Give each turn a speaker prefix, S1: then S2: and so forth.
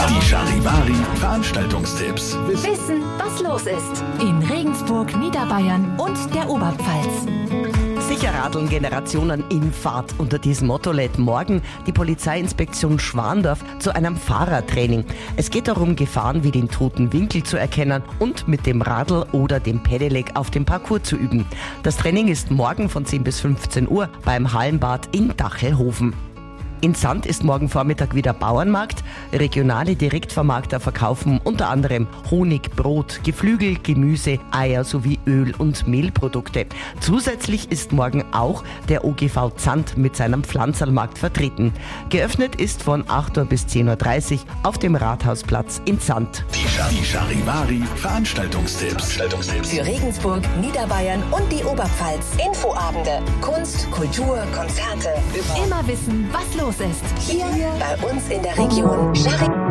S1: Die Charivari Veranstaltungstipps.
S2: Wissen, was los ist. In Regensburg, Niederbayern und der Oberpfalz.
S3: Sicher radeln Generationen in Fahrt. Unter diesem Motto lädt morgen die Polizeiinspektion Schwandorf zu einem Fahrertraining. Es geht darum, Gefahren wie den toten Winkel zu erkennen und mit dem Radl oder dem Pedelec auf dem Parcours zu üben. Das Training ist morgen von 10 bis 15 Uhr beim Hallenbad in Dachelhofen. In Sand ist morgen Vormittag wieder Bauernmarkt. Regionale Direktvermarkter verkaufen unter anderem Honig, Brot, Geflügel, Gemüse, Eier sowie Öl- und Mehlprodukte. Zusätzlich ist morgen auch der OGV Zand mit seinem Pflanzerlmarkt vertreten. Geöffnet ist von 8 Uhr bis 10.30 Uhr auf dem Rathausplatz in Sand.
S1: Die Charivari Veranstaltungstipps.
S2: Für Regensburg, Niederbayern und die Oberpfalz. Infoabende, Kunst, Kultur, Konzerte. Immer wissen, was los ist. Hier bei uns in der Region.